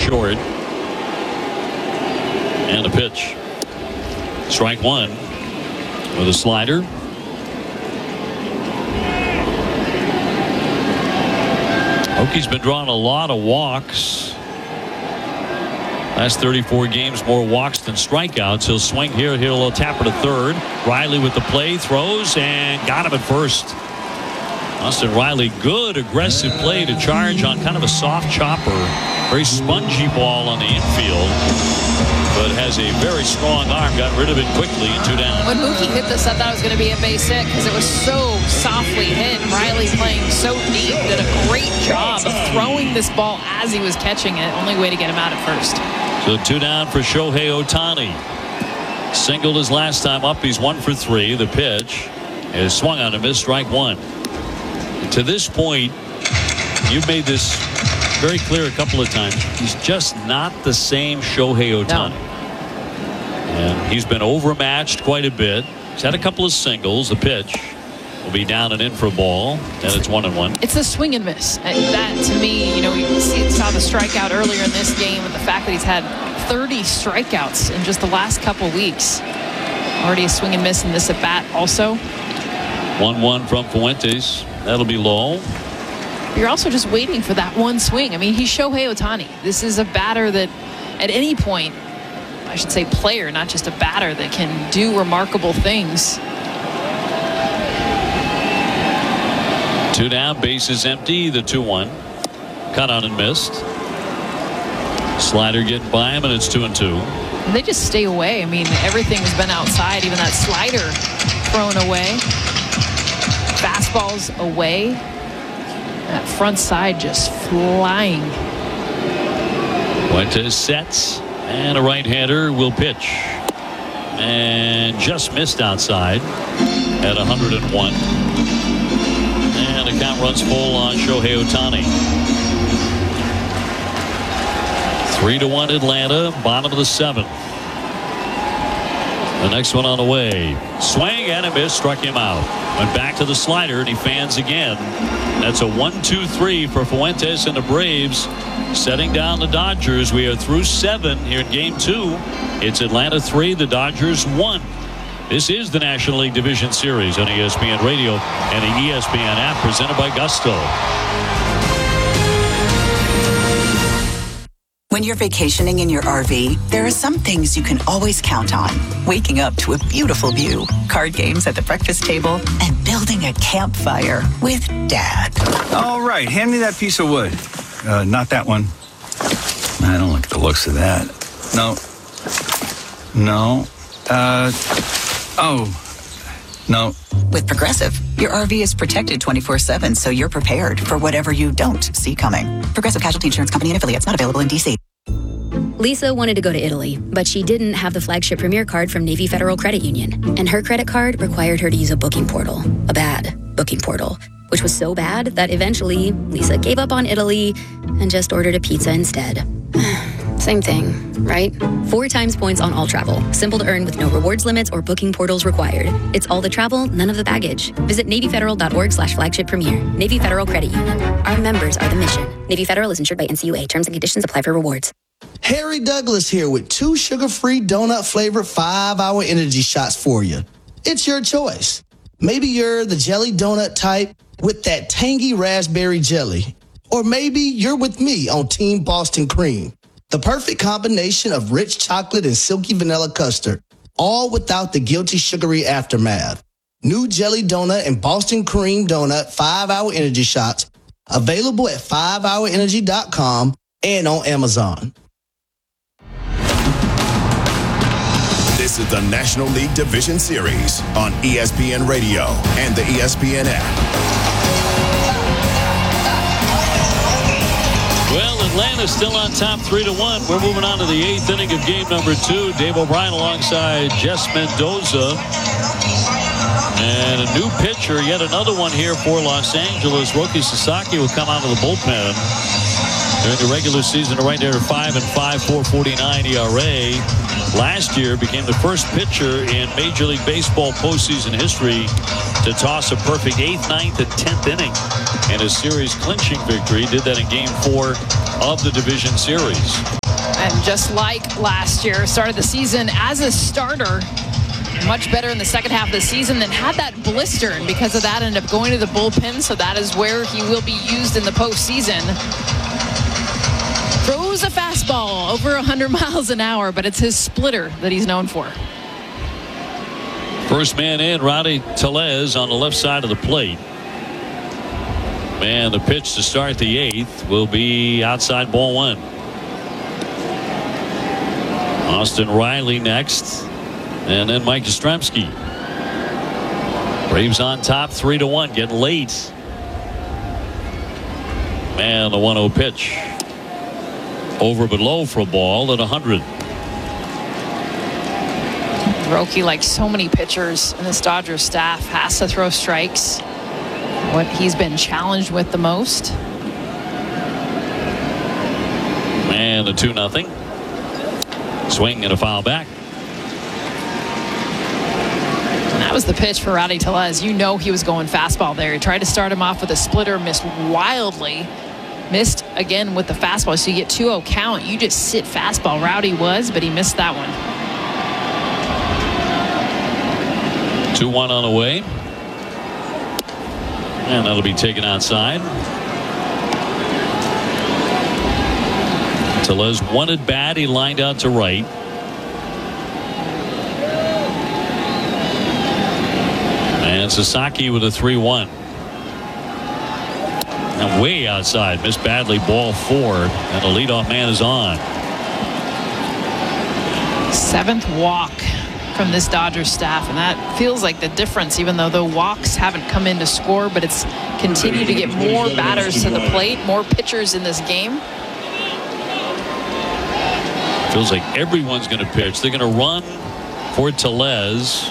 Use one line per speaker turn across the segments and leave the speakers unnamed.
short. And a pitch. Strike one with a slider. Oakie's been drawing a lot of walks. Last 34 games, more walks than strikeouts. He'll swing here. He'll tap it to third. Riley with the play, throws, and got him at first. Austin Riley, good aggressive play to charge on kind of a soft chopper. Very spongy ball on the infield, but has a very strong arm. Got rid of it quickly, 2 down.
When Mookie hit this, I thought it was going to be a base hit because it was so softly hit. Riley playing so deep, did a great job of throwing this ball as he was catching it. Only way to get him out at first.
So 2 down for Shohei Ohtani. Singled his last time up. He's 1 for 3. The pitch is swung on a miss, strike one. To this point, you've made this very clear a couple of times. He's just not the same Shohei Ohtani.
No.
And he's been overmatched quite a bit. He's had a couple of singles. The pitch will be down and in for a ball, and it's 1-1.
It's a swing and miss. That, to me, you saw the strikeout earlier in this game, and the fact that he's had 30 strikeouts in just the last couple weeks. Already a swing and miss in this at bat also.
1-1 from Fuentes. That'll be low.
You're also just waiting for that one swing. I mean, he's Shohei Ohtani. This is a batter that at any point, I should say player, not just a batter, that can do remarkable things.
2 down, bases empty, the 2-1. Cut on and missed. Slider getting by him, and it's 2-2.
And they just stay away. I mean, everything's been outside, even that slider thrown away. Fastballs away. That front side just flying.
Fuentes sets, and a right-hander will pitch. And just missed outside at 101. And the count runs full on Shohei Ohtani. 3-1 Atlanta, bottom of the 7th. The next one on the way. Swing and a miss, struck him out. Went back to the slider, and he fans again. That's a 1-2-3 for Fuentes and the Braves, setting down the Dodgers. We are through 7 here in Game 2. It's Atlanta 3, the Dodgers 1. This is the National League Division Series on ESPN Radio and the ESPN app, presented by Gusto.
When you're vacationing in your RV, there are some things you can always count on. Waking up to a beautiful view, card games at the breakfast table, and building a campfire with Dad.
All right, hand me that piece of wood. Not that one. I don't like the looks of that. No. No.
With Progressive, your RV is protected 24/7, so you're prepared for whatever you don't see coming. Progressive Casualty Insurance Company and affiliates, not available in D.C.
Lisa wanted to go to Italy, but she didn't have the flagship Premier card from Navy Federal Credit Union. And her credit card required her to use a booking portal. A bad booking portal. Which was so bad that eventually Lisa gave up on Italy and just ordered a pizza instead. Same thing, right? 4 times points on all travel. Simple to earn with no rewards limits or booking portals required. It's all the travel, none of the baggage. Visit NavyFederal.org/flagship premier. Navy Federal Credit Union. Our members are the mission. Navy Federal is insured by NCUA. Terms and conditions apply for rewards.
Harry Douglas here with 2 sugar-free donut-flavored 5-hour energy shots for you. It's your choice. Maybe you're the jelly donut type with that tangy raspberry jelly. Or maybe you're with me on Team Boston Cream. The perfect combination of rich chocolate and silky vanilla custard, all without the guilty sugary aftermath. New jelly donut and Boston Cream donut 5-hour energy shots available at 5hourenergy.com and on Amazon.
This is the National League Division Series on ESPN Radio and the ESPN app.
Well, Atlanta's still on top 3-1. We're moving on to the 8th inning of game number 2. Dave O'Brien alongside Jess Mendoza. And a new pitcher, yet another one here for Los Angeles. Roki Sasaki will come out of the bullpen. During the regular season, right there, 5-5, 4.49 ERA. Last year became the first pitcher in Major League Baseball postseason history to toss a perfect 8th, 9th, and 10th inning in a series clinching victory. Did that in Game 4 of the division series.
And just like last year, started the season as a starter, much better in the second half of the season, then had that blister, and because of that ended up going to the bullpen, so that is where he will be used in the postseason. Throws a fastball over 100 miles an hour, but it's his splitter that he's known for.
First man in, Rowdy Tellez on the left side of the plate. And the pitch to start the 8th will be outside, ball 1. Austin Riley next, and then Mike Yastrzemski. Braves on top 3-1, getting late. And the 1-0 pitch. Over but low for a ball at 100.
Roki, like so many pitchers in this Dodgers staff, has to throw strikes. What he's been challenged with the most.
And the 2-0. Swing and a foul back.
And that was the pitch for Rowdy Tellez. You know he was going fastball there. He tried to start him off with a splitter, missed wildly. Missed again with the fastball, so you get 2-0 count. You just sit fastball. Rowdy was, but he missed that one.
2-1 on the way. And that'll be taken outside. Tellez wanted bad. He lined out to right. And Sasaki with a 3-1. And way outside. Missed badly, ball 4. And the leadoff man is on.
7th walk from this Dodgers staff, and that feels like the difference, even though the walks haven't come in to score, but it's continued to get more batters to the plate, more pitchers in this game.
Feels like everyone's going to pitch. They're going to run for Tellez.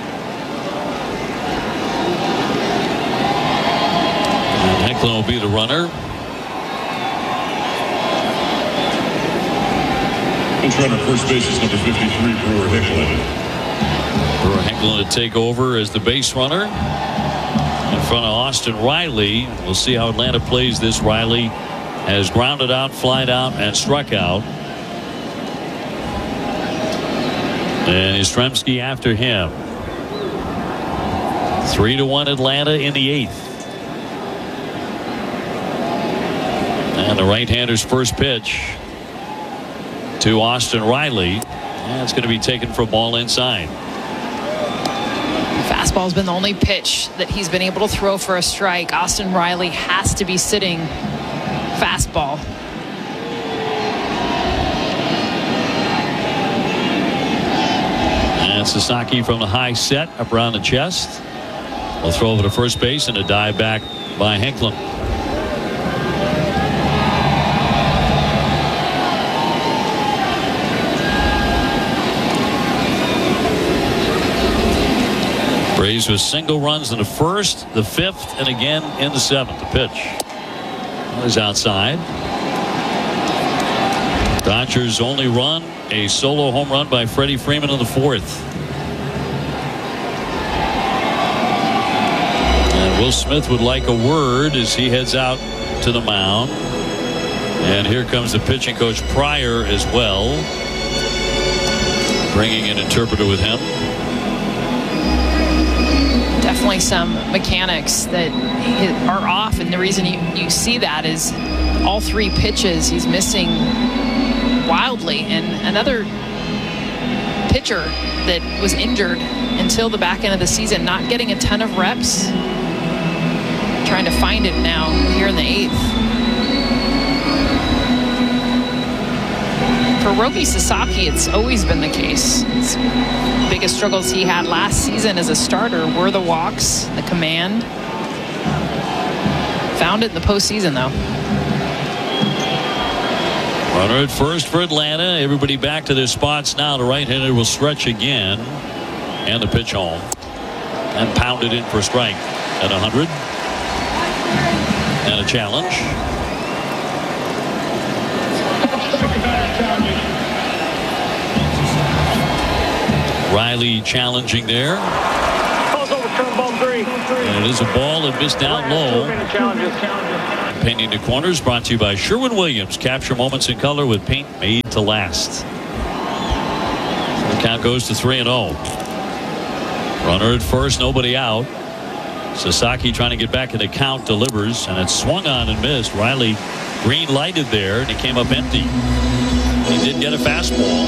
And Hecklin will be the runner.
Runner first base is number 53, Brewer Hecklin.
Brewer Hecklin to take over as the base runner in front of Austin Riley. We'll see how Atlanta plays this. Riley has grounded out, flied out, and struck out. And Yastrzemski after him. 3-1 Atlanta in the 8th. And the right-hander's first pitch to Austin Riley. And it's going to be taken for a ball inside.
Fastball's been the only pitch that he's been able to throw for a strike. Austin Riley has to be sitting fastball.
And Sasaki from the high set up around the chest. Will throw over to first base and a dive back by Hecklin. Braves with single runs in the 1st, the 5th, and again in the 7th. The pitch is outside. Dodgers only run a solo home run by Freddie Freeman in the 4th. And Will Smith would like a word as he heads out to the mound. And here comes the pitching coach Pryor as well, bringing an interpreter with him.
Definitely some mechanics that are off, and the reason you see that is all 3 pitches he's missing wildly. And another pitcher that was injured until the back end of the season, not getting a ton of reps, trying to find it now here in the 8th. For Roki Sasaki, it's always been the case. The biggest struggles he had last season as a starter were the walks, the command. Found it in the postseason, though.
Runner at first for Atlanta. Everybody back to their spots now. The right-hander will stretch again. And the pitch home. And pounded in for a strike at 100. And a challenge. Riley challenging there.
Calls overturned ball 3.
And it is a ball that missed down low. Painting the corners brought to you by Sherwin-Williams. Capture moments in color with paint made to last. So the count goes to 3-0. Runner at first, nobody out. Sasaki trying to get back in the count, delivers, and it's swung on and missed. Riley green lighted there, and he came up empty. He did get a fastball.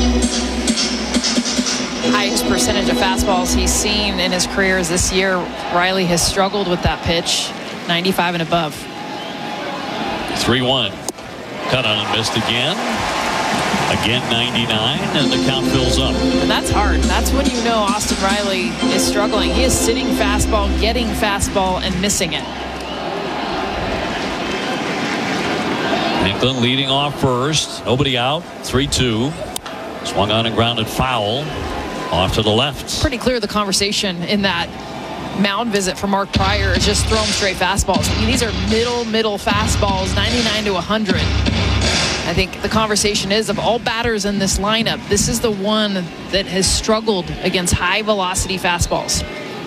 Highest percentage of fastballs he's seen in his career is this year. Riley has struggled with that pitch, 95 and above.
3-1. Cut on and missed again. Again 99, and the count fills up.
And that's hard. That's when you know Austin Riley is struggling. He is sitting fastball, getting fastball, and missing it.
Nicklin leading off first. Nobody out. 3-2. Swung on and grounded foul. Off to the left.
Pretty clear the conversation in that mound visit for Mark Prior is just throw him straight fastballs. I mean, these are middle fastballs, 99 to 100. I think the conversation is, of all batters in this lineup, this is the one that has struggled against high velocity fastballs.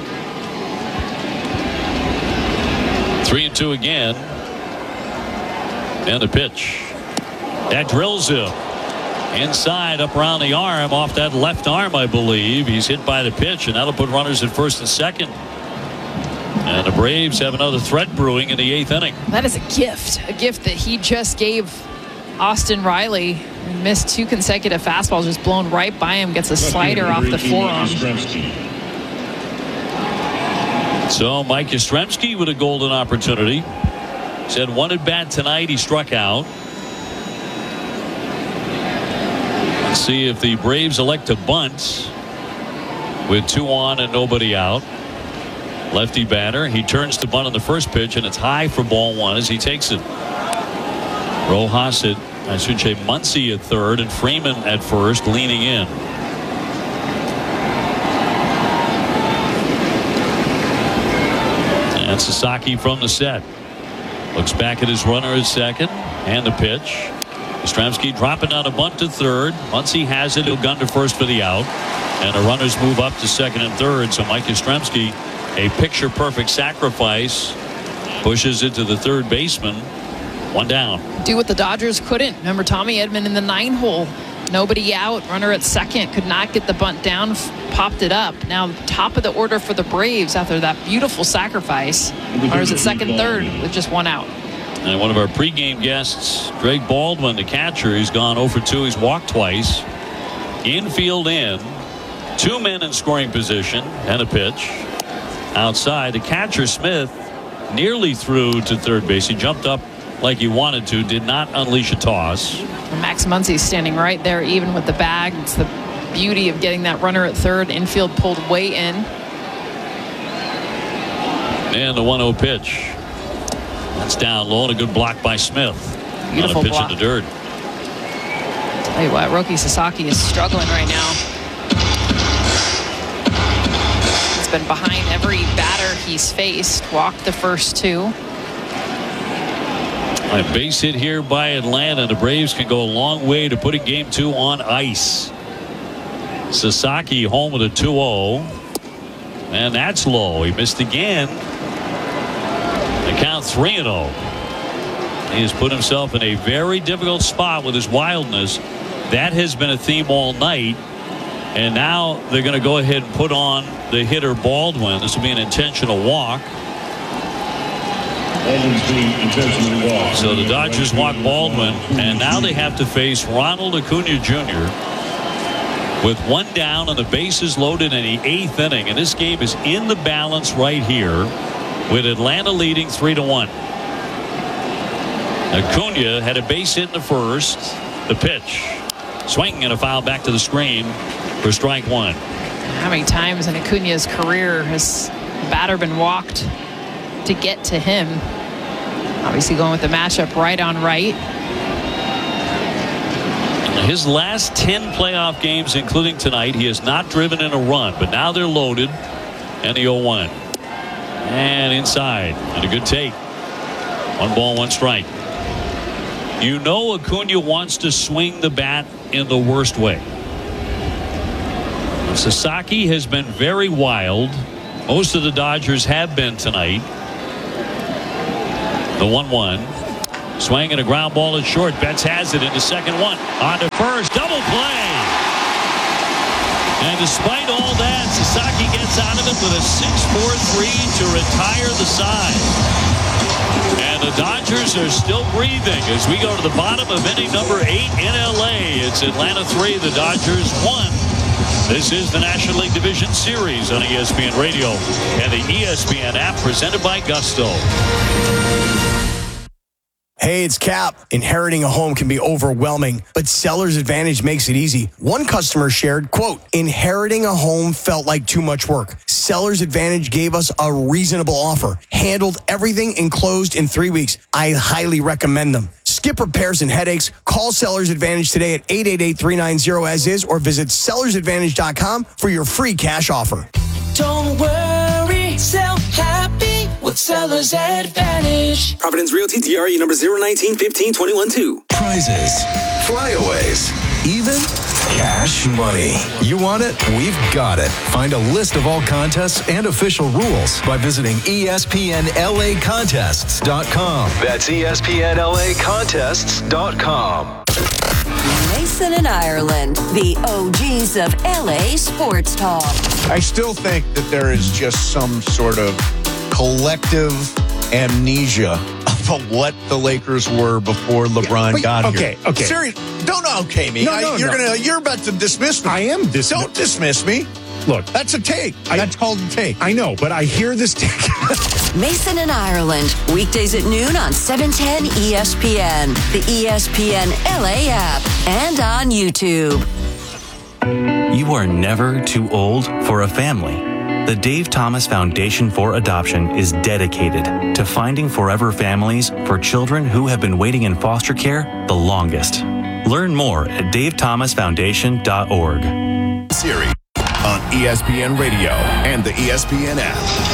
3-2 again. And the pitch. That drills him. Inside, up around the arm, off that left arm, I believe. He's hit by the pitch, and that'll put runners at first and second. And the Braves have another threat brewing in the 8th inning.
That is a gift that he just gave Austin Riley. He missed 2 consecutive fastballs, just blown right by him, gets a slider off the forearm.
So Mike Yastrzemski with a golden opportunity. He's had 1 at bat tonight. He struck out. Let's see if the Braves elect to bunt with 2 on and nobody out. Lefty batter. He turns to bunt on the first pitch, and it's high for ball 1 as he takes it. Rojas at, I should say, Muncy at third, and Freeman at first, leaning in. And Sasaki from the set. Looks back at his runner at second, and the pitch. Yastrzemski dropping on a bunt to third. Muncy has it. He'll gun to first for the out. And the runners move up to second and third. So Mike Yastrzemski, a picture-perfect sacrifice, pushes it to the third baseman. 1 down.
Do what the Dodgers couldn't. Remember Tommy Edman in the 9-hole. Nobody out. Runner at second. Could not get the bunt down. Popped it up. Now top of the order for the Braves after that beautiful sacrifice. Runners at second, third with just 1 out.
And one of our pregame guests, Greg Baldwin, the catcher, he's gone 0 for 2. He's walked twice. Infield in. 2 men in scoring position. And a pitch. Outside, the catcher, Smith, nearly threw to third base. He jumped up like he wanted to. Did not unleash a toss.
And Max Muncy standing right there, even with the bag. It's the beauty of getting that runner at third. Infield pulled way in.
And the 1-0 pitch. That's down low, and a good block by Smith.
Beautiful
on a pitch
block.
in the dirt.
Tell you what, Roki Sasaki is struggling right now. He's been behind every batter he's faced. Walked the first 2.
A base hit here by Atlanta. The Braves can go a long way to putting game 2 on ice. Sasaki home with a 2-0. And that's low. He missed again. The count 3-0. He has put himself in a very difficult spot with his wildness. That has been a theme all night. And now they're going to go ahead and put on the hitter Baldwin. This will be an intentional walk. So the Dodgers walk Baldwin, and now they have to face Ronald Acuna Jr. with 1 down and the bases loaded in the 8th inning. And this game is in the balance right here, with Atlanta leading 3-1. Acuna had a base hit in the first. The pitch. Swing and a foul back to the screen for strike 1.
How many times in Acuna's career has batter been walked to get to him? Obviously going with the matchup right on right.
His last 10 playoff games, including tonight, he has not driven in a run, but now they're loaded. And the 0-1. And inside. And a good take. 1 ball, 1 strike. You know Acuna wants to swing the bat in the worst way. Sasaki has been very wild Most of the Dodgers have been tonight. The 1-1. Swing and a ground ball at short. Betts has it into second one. On to first. Double play. And despite all that, Sasaki gets out of it with a 6-4-3 to retire the side. And the Dodgers are still breathing as we go to the bottom of inning number 8 in L.A. It's Atlanta 3, the Dodgers 1. This is the National League Division Series on ESPN Radio and the ESPN app presented by Gusto.
Hey, it's Cap. Inheriting a home can be overwhelming, but Seller's Advantage makes it easy. One customer shared, quote, inheriting a home felt like too much work. Seller's Advantage gave us a reasonable offer, handled everything, and closed in 3 weeks. I highly recommend them. Skip repairs and headaches. Call Seller's Advantage today at 888-390-AS-IS or visit sellersadvantage.com for your free cash offer.
Don't worry, sell happy with Seller's Advantage.
Providence Realty, TRE number 019-15-21-2.
Prizes, flyaways, even cash money. You want it? We've got it. Find a list of all contests and official rules by visiting ESPNLAcontests.com. That's ESPNLAcontests.com.
Mason and Ireland, the OGs of LA sports talk.
I still think that there is just some sort of collective amnesia of what the Lakers were before LeBron got here.
Okay.
Seriously, don't okay me. You're about to dismiss me.
I am dismissing.
Don't dismiss me.
Look,
that's a take. That's called a take.
I know, but I hear this take.
Mason and Ireland, weekdays at noon on 710 ESPN, the ESPN LA app, and on YouTube.
You are never too old for a family. The Dave Thomas Foundation for Adoption is dedicated to finding forever families for children who have been waiting in foster care the longest. Learn more at davethomasfoundation.org.
Series on ESPN Radio and the ESPN app.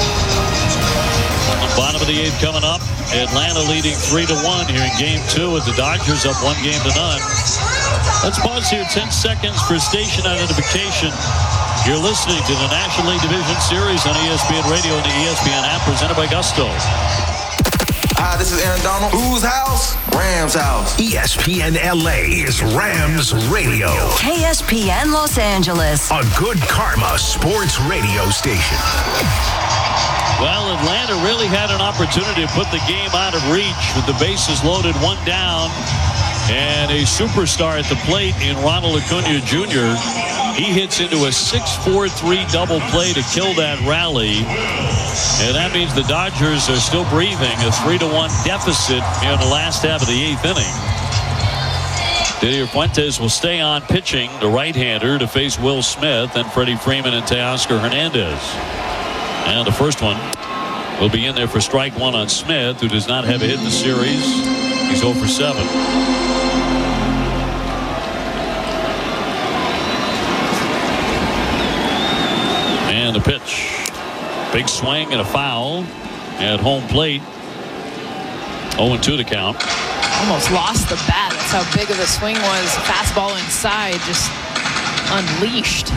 Bottom of the 8th coming up. Atlanta leading 3-1 here in Game 2 with the Dodgers up 1-0. Let's pause here 10 seconds for station identification. You're listening to the National League Division Series on ESPN Radio and the ESPN app presented by Gusto.
Hi, this is Aaron Donald. Whose house? Rams house.
ESPN LA is Rams Radio.
KSPN Los Angeles.
A good karma sports radio station.
Well, Atlanta really had an opportunity to put the game out of reach with the bases loaded, 1 down, and a superstar at the plate in Ronald Acuna Jr. He hits into a 6-4-3 double play to kill that rally. And that means the Dodgers are still breathing, a 3-1 deficit in the last half of the 8th inning. Didier Fuentes will stay on pitching, the right-hander, to face Will Smith and Freddie Freeman and Teoscar Hernandez. And the first one will be in there for strike 1 on Smith, who does not have a hit in the series. He's 0 for 7. And the pitch. Big swing and a foul at home plate. 0-2 to count.
Almost lost the bat. That's how big of a swing was. Fastball inside, just unleashed.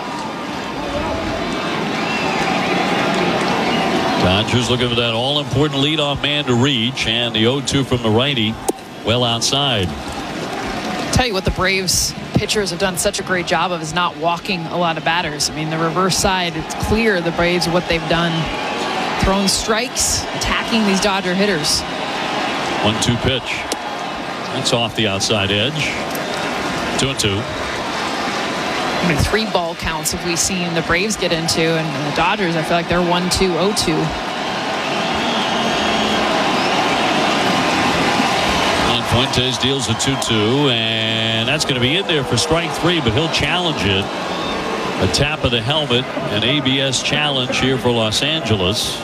Dodgers looking for that all-important leadoff man to reach, and the 0-2 from the righty, well outside.
I'll tell you what the Braves pitchers have done such a great job of is not walking a lot of batters. I mean, the reverse side, it's clear the Braves, what they've done. Thrown strikes, attacking these Dodger hitters.
1-2 pitch. That's off the outside edge. 2-2.
I mean, 3 ball counts have we seen the Braves get into, and the Dodgers, I feel like they're 1-2, 0-2.
And Fuentes deals a 2-2, and that's going to be in there for strike 3, but he'll challenge it. A tap of the helmet, an ABS challenge here for Los Angeles.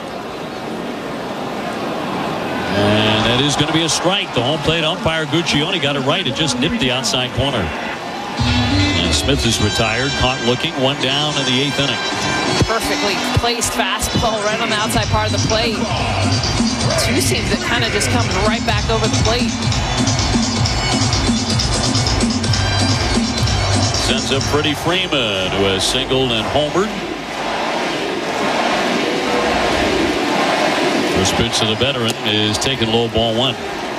And that is going to be a strike. The home plate umpire Guccione got it right. It just nipped the outside corner. And Smith is retired, caught looking, 1 down in the 8th inning.
Perfectly placed fastball right on the outside part of the plate. 2 seams that kind of just comes right back over the plate. Sends up Freddie Freeman, who has singled and homered.
First pitch to the veteran is taken low, ball 1.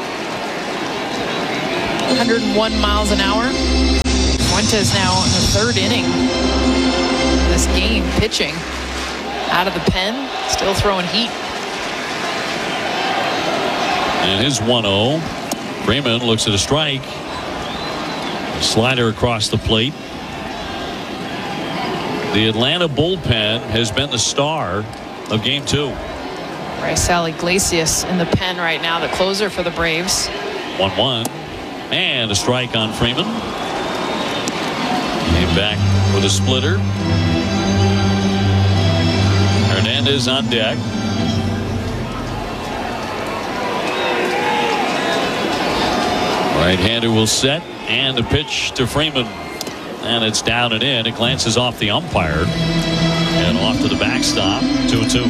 101 miles an hour. Fuentes now in the 3rd inning of this game, pitching out of the pen, still throwing heat.
And his 1-0. Freeman looks at a strike. Slider across the plate. The Atlanta bullpen has been the star of Game 2.
Raisel Iglesias in the pen right now, the closer for the Braves.
1-1. And a strike on Freeman. Came back with a splitter. Hernandez on deck. Right-hander will set, and the pitch to Freeman. And it's down and in. It glances off the umpire and off to the backstop. 2-2.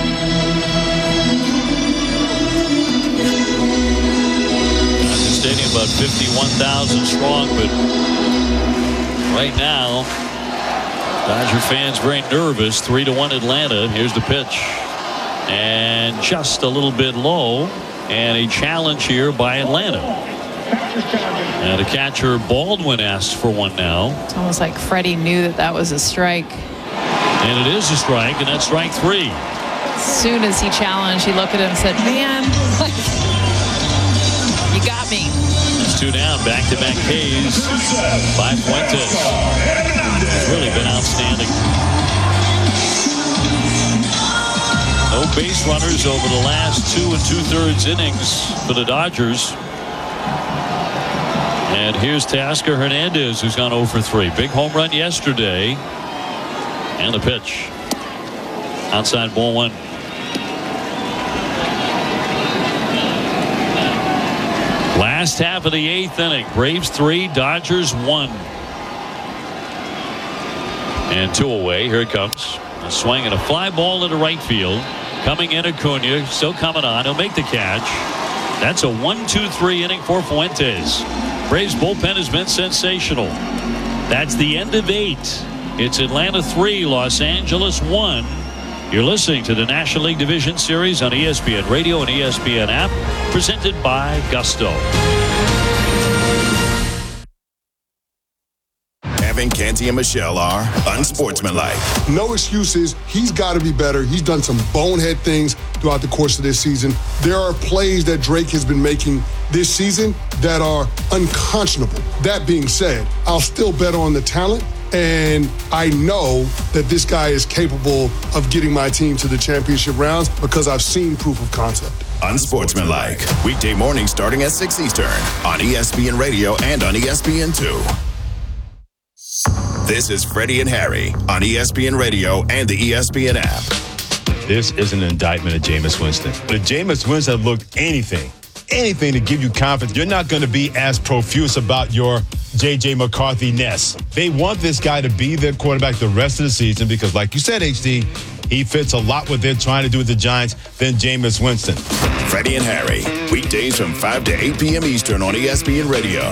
Stadium about 51,000 strong, but right now Dodger fans very nervous. 3-1 Atlanta. Here's the pitch, and just a little bit low, and a challenge here by Atlanta. And the catcher Baldwin asks for one now.
It's almost like Freddie knew that was a strike.
And it is a strike, and that's strike 3.
As soon as he challenged, he looked at him and said, man, you got me.
That's 2 down. Back-to-back Ks by Fuentes. He's really been outstanding. No base runners over the last 2 2/3 innings for the Dodgers. And here's Teoscar Hernandez, who's gone 0 for 3. Big home run yesterday. And the pitch. Outside, ball 1. Last half of the 8th inning. Braves 3, Dodgers 1. And 2 away. Here it comes. A swing and a fly ball into right field. Coming in, Acuna. Still coming on. He'll make the catch. That's a 1-2-3 inning for Fuentes. Braves bullpen has been sensational. That's the end of 8. It's Atlanta 3, Los Angeles 1. You're listening to the National League Division Series on ESPN Radio and ESPN app, presented by Gusto.
Evan, Canty, and Michelle are unsportsmanlike.
No excuses. He's got to be better. He's done some bonehead things throughout the course of this season. There are plays that Drake has been making this season that are unconscionable. That being said, I'll still bet on the talent, and I know that this guy is capable of getting my team to the championship rounds because I've seen proof of concept.
Unsportsmanlike. Weekday mornings starting at 6 Eastern on ESPN Radio and on ESPN2. This is Freddie and Harry on ESPN Radio and the ESPN app.
This is an indictment of Jameis Winston. But if Jameis Winston looked anything to give you confidence, you're not going to be as profuse about your J.J. McCarthy-ness. They want this guy to be their quarterback the rest of the season because, like you said, HD, he fits a lot what they're trying to do with the Giants than Jameis Winston.
Freddie and Harry, weekdays from 5 to 8 p.m. Eastern on ESPN Radio.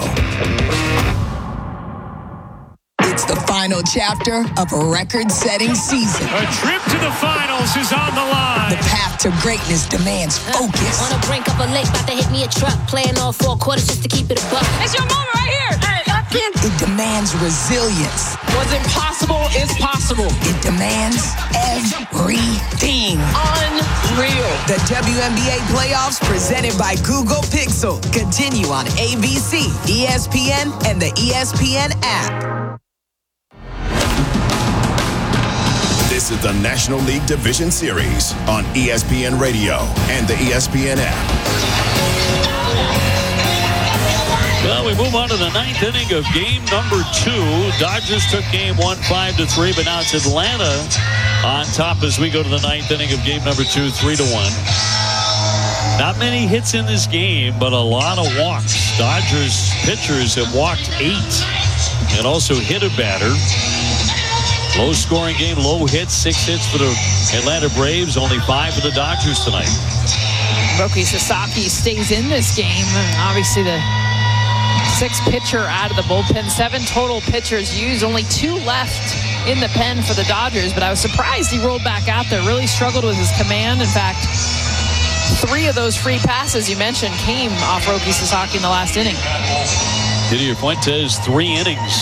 It's the final chapter of a record-setting season.
A trip to the finals is on the line.
The path to greatness demands focus.
On the brink of a lake, about to hit me a truck. Playing all 4 quarters just to keep it a buck.
It's your moment right here. Hey, it demands resilience.
What's impossible is possible.
It demands everything.
Unreal.
The WNBA playoffs presented by Google Pixel continue on ABC, ESPN, and the ESPN app.
This is the National League Division Series on ESPN Radio and the ESPN app.
Well, we move on to the 9th inning of game number 2. Dodgers took game 1 5-3, but now it's Atlanta on top as we go to the 9th inning of game number 2, 3-1. Not many hits in this game, but a lot of walks. Dodgers pitchers have walked 8 and also hit a batter. Low scoring game, low hits, 6 hits for the Atlanta Braves, only 5 for the Dodgers tonight.
Roki Sasaki stays in this game. Obviously the 6th pitcher out of the bullpen, 7 total pitchers used, only 2 left in the pen for the Dodgers, but I was surprised he rolled back out there, really struggled with his command. In fact, 3 of those free passes you mentioned came off Roki Sasaki in the last inning.
Didier Fuentes, 3 innings.